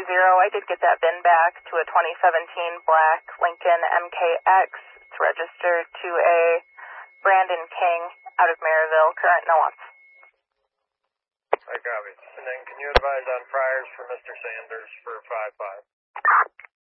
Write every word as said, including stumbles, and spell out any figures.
three zero. I did get that VIN back to a twenty seventeen black Lincoln M K X. It's registered to a Brandon King out of Maryville. Current no wants. I copy. And then can you advise on priors for Mister Sanders for five five?